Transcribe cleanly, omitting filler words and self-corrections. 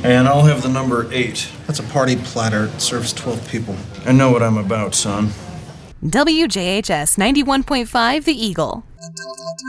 And I'll have the number 8. That's a party platter. It serves 12 people. I know what I'm about, son. WJHS 91.5 The Eagle.